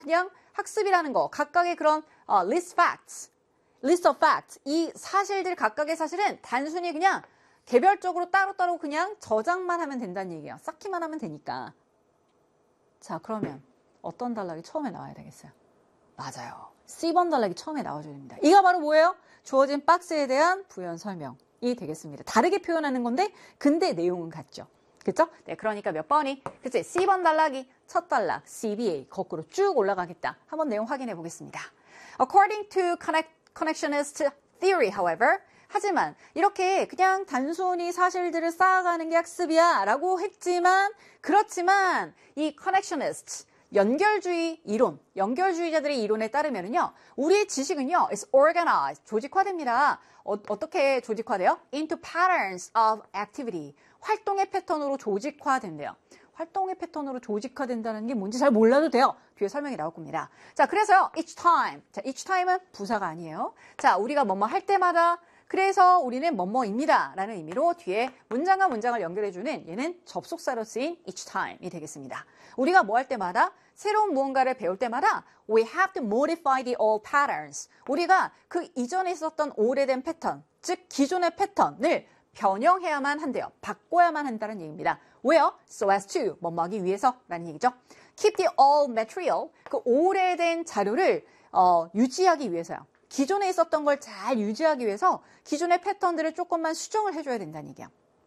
그냥 학습이라는 거, 각각의 그런 list of facts, 이 사실들 각각의 사실은 단순히 그냥 개별적으로 따로따로 그냥 저장만 하면 된다는 얘기예요. 쌓기만 하면 되니까. 자, 그러면 어떤 단락이 처음에 나와야 되겠어요? 맞아요. C번 단락이 처음에 나와줘야 됩니다. 이가 바로 뭐예요? 주어진 박스에 대한 부연 설명이 되겠습니다. 다르게 표현하는 건데 근데 내용은 같죠. 그렇죠? 네, 그러니까 몇 번이? 그치? C번 단락이 첫 단락, CBA 거꾸로 쭉 올라가겠다. 한번 내용 확인해 보겠습니다. According to connectionist theory, however, 하지만 이렇게 그냥 단순히 사실들을 쌓아가는 게 학습이야 라고 했지만 그렇지만 이 connectionist, 연결주의 이론, 연결주의자들의 이론에 따르면요, 우리의 지식은요, is organized, 조직화됩니다. 어떻게 조직화돼요? Into patterns of activity, 활동의 패턴으로 조직화된대요. 활동의 패턴으로 조직화된다는 게 뭔지 잘 몰라도 돼요. 뒤에 설명이 나올 겁니다. 자, 그래서요, each time. 자, each time은 부사가 아니에요. 자, 우리가 뭐뭐 할 때마다, 그래서 우리는 뭐뭐입니다 라는 의미로 뒤에 문장과 문장을 연결해주는 얘는 접속사로 쓰인 each time이 되겠습니다. 우리가 뭐 할 때마다, 새로운 무언가를 배울 때마다 we have to modify the old patterns. 우리가 그 이전에 있었던 오래된 패턴, 즉 기존의 패턴을 변형해야만 한대요. 바꿔야만 한다는 얘기입니다. 왜요? So as to, 뭐뭐 하기 위해서 라는 얘기죠. Keep the old material, 그 오래된 자료를 유지하기 위해서요. 기존에 있었던 걸 잘 유지하기 위해서 기존의 패턴들을 조금만 수정을 해줘야 된다는 얘기야.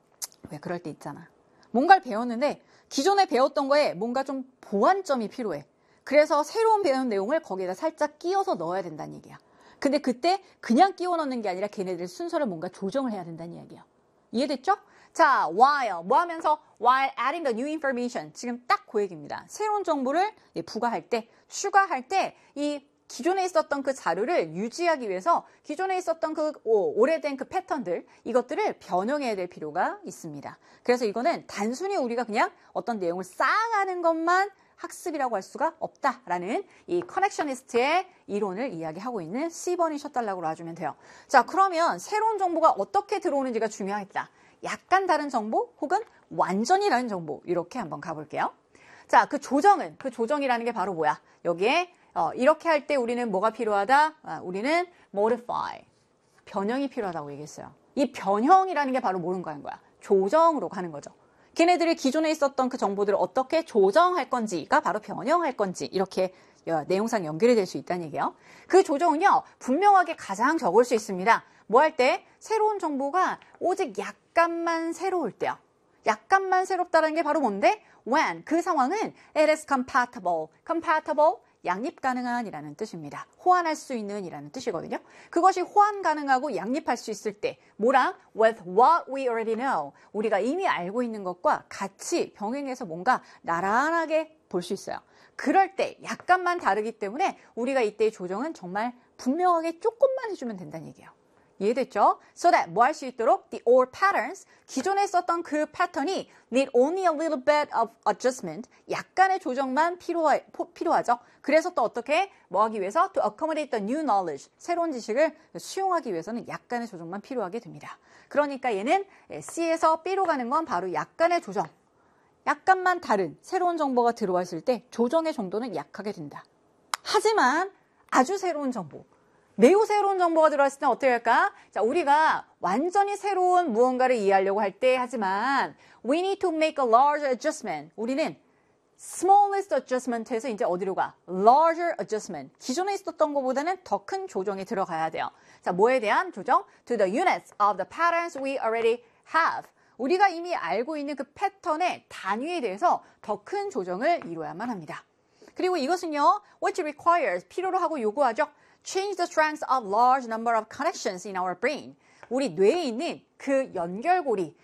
왜 그럴 때 있잖아. 뭔가를 배웠는데 기존에 배웠던 거에 뭔가 좀 보완점이 필요해. 그래서 새로운 배운 내용을 거기에다 살짝 끼워서 넣어야 된다는 얘기야. 근데 그때 그냥 끼워 넣는 게 아니라 걔네들 순서를 뭔가 조정을 해야 된다는 이야기야. 이해됐죠? 자, while, 뭐 하면서? while adding the new information. 지금 딱 그 얘기입니다. 새로운 정보를 부과할 때, 추가할 때, 이 기존에 있었던 그 자료를 유지하기 위해서 기존에 있었던 그 오래된 그 패턴들, 이것들을 변형해야 될 필요가 있습니다. 그래서 이거는 단순히 우리가 그냥 어떤 내용을 쌓아가는 것만 학습이라고 할 수가 없다라는 이 커넥셔니스트의 이론을 이야기하고 있는 C번이 첫 단락으로 놔주면 돼요. 자, 그러면 새로운 정보가 어떻게 들어오는지가 중요하겠다. 약간 다른 정보 혹은 완전히 다른 정보, 이렇게 한번 가볼게요. 자, 그 조정이라는 게 바로 뭐야? 여기에 이렇게 할 때 우리는 뭐가 필요하다? 우리는 modify, 변형이 필요하다고 얘기했어요. 이 변형이라는 게 바로 뭐는 가는 거야? 조정으로 가는 거죠. 걔네들이 기존에 있었던 그 정보들을 어떻게 조정할 건지가 바로 변형할 건지, 이렇게 내용상 연결이 될 수 있다는 얘기예요. 그 조정은요, 분명하게 가장 적을 수 있습니다. 뭐 할 때? 새로운 정보가 오직 약간만 새로울 때요. 약간만 새롭다는 게 바로 뭔데? When, 그 상황은 it is compatible. compatible, 양립 가능한이라는 뜻입니다. 호환할 수 있는 이라는 뜻이거든요. 그것이 호환 가능하고 양립할 수 있을 때 뭐랑? with what we already know. 우리가 이미 알고 있는 것과 같이 병행해서 뭔가 나란하게 볼 수 있어요. 그럴 때 약간만 다르기 때문에 우리가 이때의 조정은 정말 분명하게 조금만 해주면 된다는 얘기예요. 이해됐죠? So that 뭐 할 수 있도록 the old patterns, 기존에 썼던 그 패턴이 need only a little bit of adjustment, 약간의 조정만 필요하죠. 그래서 또 어떻게 뭐 하기 위해서 to accommodate the new knowledge, 새로운 지식을 수용하기 위해서는 약간의 조정만 필요하게 됩니다. 그러니까 얘는 C에서 B로 가는 건 바로 약간의 조정, 약간만 다른 새로운 정보가 들어왔을 때 조정의 정도는 약하게 된다. 하지만 아주 새로운 정보, 매우 새로운 정보가 들어왔을 때는 어떻게 할까? 자, 우리가 완전히 새로운 무언가를 이해하려고 할 때 하지만 we need to make a larger adjustment. 우리는 smallest adjustment에서 이제 어디로 가? larger adjustment. 기존에 있었던 것보다는 더 큰 조정이 들어가야 돼요. 자, 뭐에 대한 조정? To the units of the patterns we already have. 우리가 이미 알고 있는 그 패턴의 단위에 대해서 더 큰 조정을 이루어야만 합니다. 그리고 이것은요, which requires, 필요로 하고 요구하죠. Change the strength of large number of connections in our brain. 우리 뇌에 있는 그 연결고리의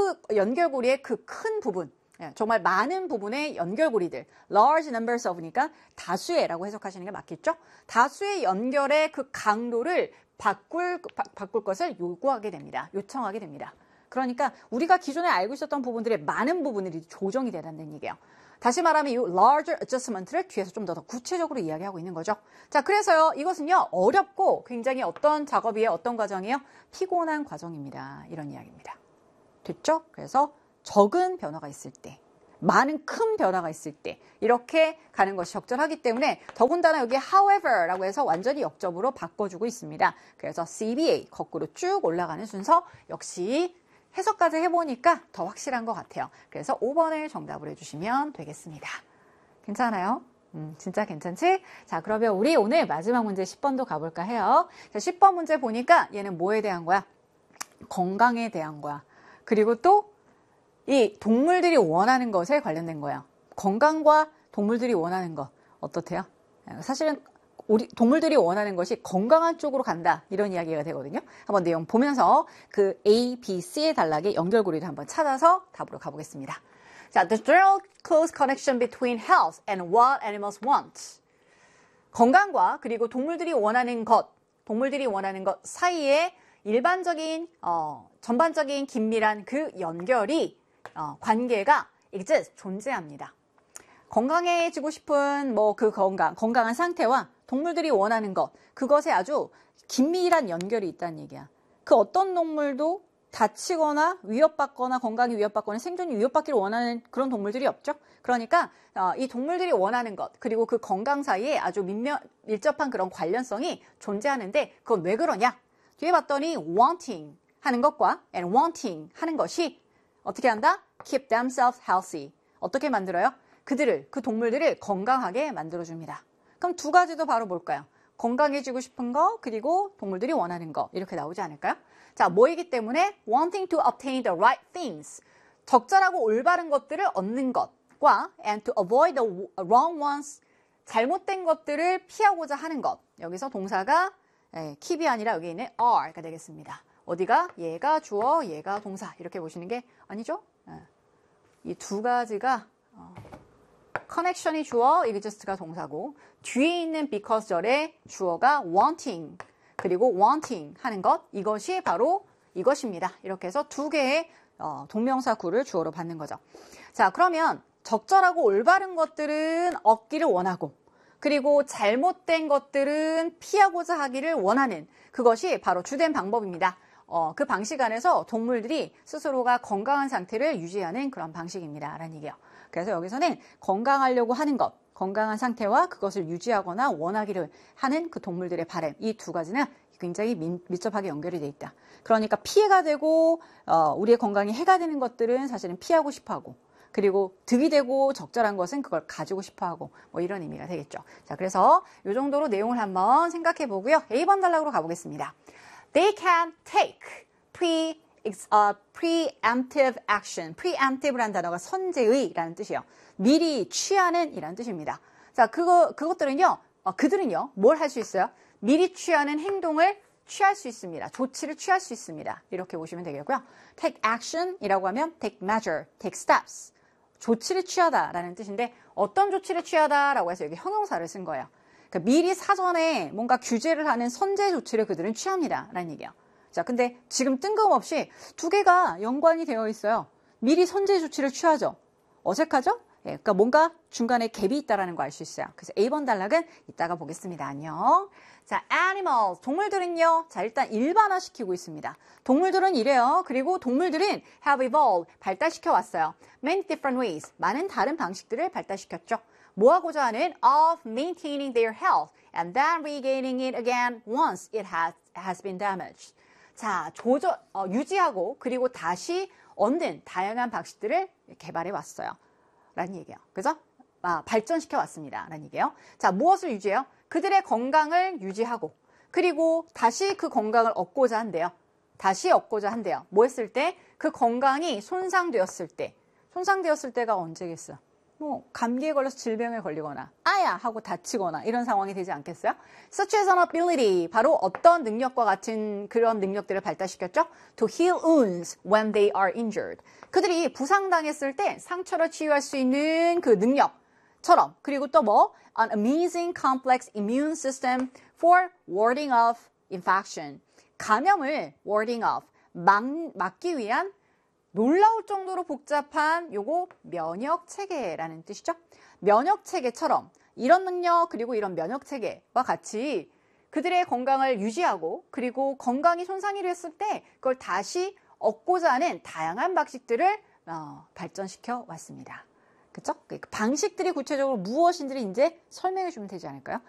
그 큰 부분, 정말 많은 부분의 연결고리들, large numbers of니까 다수의라고 해석하시는 게 맞겠죠? 다수의 연결의 그 강도를 바꿀 것을 요청하게 됩니다. 그러니까 우리가 기존에 알고 있었던 부분들의 많은 부분들이 조정이 되라는 얘기예요. 다시 말하면 이 larger adjustment를 뒤에서 좀 더 구체적으로 이야기하고 있는 거죠. 자, 그래서요, 이것은요, 어렵고 굉장히 어떤 작업이에요? 어떤 과정이에요? 피곤한 과정입니다. 이런 이야기입니다. 됐죠? 그래서 적은 변화가 있을 때, 많은 큰 변화가 있을 때 이렇게 가는 것이 적절하기 때문에 더군다나 여기 however라고 해서 완전히 역접으로 바꿔주고 있습니다. 그래서 CBA 거꾸로 쭉 올라가는 순서 역시 해석까지 해보니까 더 확실한 것 같아요. 그래서 5번을 정답으로 해주시면 되겠습니다. 괜찮아요? 진짜 괜찮지? 자, 그러면 우리 오늘 마지막 문제 10번도 가볼까 해요. 자, 10번 문제 보니까 얘는 뭐에 대한 거야? 건강에 대한 거야. 그리고 또 이 동물들이 원하는 것에 관련된 거예요. 건강과 동물들이 원하는 것 어떻대요? 사실은 우리 동물들이 원하는 것이 건강한 쪽으로 간다 이런 이야기가 되거든요. 한번 내용 보면서 그 A, B, C의 단락의 연결고리를 한번 찾아서 답으로 가보겠습니다. 자, the general close connection between health and what animals want. 건강과 그리고 동물들이 원하는 것 사이에 일반적인 전반적인 긴밀한 그 연결이 관계가 exist 존재합니다. 건강해지고 싶은 뭐 그 건강한 상태와 동물들이 원하는 것 그것에 아주 긴밀한 연결이 있다는 얘기야. 그 어떤 동물도 다치거나 위협받거나 건강이 위협받거나 생존이 위협받기를 원하는 그런 동물들이 없죠. 그러니까 이 동물들이 원하는 것 그리고 그 건강 사이에 아주 밀접한 그런 관련성이 존재하는데 그건 왜 그러냐? 뒤에 봤더니 wanting 하는 것과 and wanting 하는 것이 어떻게 한다? keep themselves healthy. 어떻게 만들어요? 그 동물들을 건강하게 만들어줍니다. 그럼 두 가지도 바로 뭘까요? 건강해지고 싶은 거 그리고 동물들이 원하는 거 이렇게 나오지 않을까요? 자, 뭐이기 때문에 wanting to obtain the right things 적절하고 올바른 것들을 얻는 것과 and to avoid the wrong ones 잘못된 것들을 피하고자 하는 것 여기서 동사가 keep이 아니라 여기 있는 are가 되겠습니다. 어디가? 얘가 주어, 얘가 동사 이렇게 보시는 게 아니죠? 이 두 가지가 커넥션이 주어, exist가 동사고 뒤에 있는 because 절의 주어가 wanting 그리고 wanting 하는 것 이것이 바로 이것입니다. 이렇게 해서 두 개의 동명사 구를 주어로 받는 거죠. 자, 그러면 적절하고 올바른 것들은 얻기를 원하고 그리고 잘못된 것들은 피하고자 하기를 원하는 그것이 바로 주된 방법입니다. 그 방식 안에서 동물들이 스스로가 건강한 상태를 유지하는 그런 방식입니다. 라는 얘기예요. 그래서 여기서는 건강하려고 하는 것, 건강한 상태와 그것을 유지하거나 원하기를 하는 그 동물들의 바람, 이 두 가지는 굉장히 밀접하게 연결이 돼 있다. 그러니까 피해가 되고 우리의 건강에 해가 되는 것들은 사실은 피하고 싶어하고 그리고 득이 되고 적절한 것은 그걸 가지고 싶어하고 뭐 이런 의미가 되겠죠. 자, 그래서 이 정도로 내용을 한번 생각해 보고요. A번 단락으로 가보겠습니다. They can take preemptive action. preemptive라는 단어가 선제의라는 뜻이에요. 미리 취하는 이라는 뜻입니다. 자, 그것들은요, 그들은요, 뭘 할 수 있어요? 미리 취하는 행동을 취할 수 있습니다. 조치를 취할 수 있습니다. 이렇게 보시면 되겠고요. take action이라고 하면 take measure, take steps. 조치를 취하다라는 뜻인데 어떤 조치를 취하다라고 해서 여기 형용사를 쓴 거예요. 그러니까 미리 사전에 뭔가 규제를 하는 선제 조치를 그들은 취합니다. 라는 얘기예요. 자, 근데 지금 뜬금없이 두 개가 연관이 되어 있어요. 미리 선제 조치를 취하죠. 어색하죠? 예, 그러니까 뭔가 중간에 갭이 있다는 거 알 수 있어요. 그래서 A번 단락은 이따가 보겠습니다. 안녕. 자, animals. 동물들은요. 자, 일단 일반화시키고 있습니다. 동물들은 이래요. 그리고 동물들은 have evolved. 발달시켜 왔어요. Many different ways. 많은 다른 방식들을 발달시켰죠. 뭐 하고자 하는? Of maintaining their health and then regaining it again once it has been damaged. 자, 유지하고 그리고 다시 얻는 다양한 방식들을 개발해 왔어요. 라는 얘기예요. 그죠? 발전시켜 왔습니다. 라는 얘기예요. 자, 무엇을 유지해요? 그들의 건강을 유지하고 그리고 다시 그 건강을 얻고자 한대요. 뭐 했을 때? 그 건강이 손상되었을 때가 언제겠어요? 뭐 감기에 걸려서 질병에 걸리거나 아야 하고 다치거나 이런 상황이 되지 않겠어요? Such as an ability, 바로 어떤 능력과 같은 그런 능력들을 발달시켰죠? To heal wounds when they are injured. 그들이 부상당했을 때 상처를 치유할 수 있는 그 능력처럼 그리고 또 뭐? An amazing complex immune system for warding off infection. 감염을 warding off, 막기 위한 놀라울 정도로 복잡한 요거 면역체계라는 뜻이죠. 면역체계처럼 이런 능력 그리고 이런 면역체계와 같이 그들의 건강을 유지하고 그리고 건강이 손상이 됐을 때 그걸 다시 얻고자 하는 다양한 방식들을 발전시켜 왔습니다. 그쵸? 그 방식들이 구체적으로 무엇인지를 이제 설명해 주면 되지 않을까요?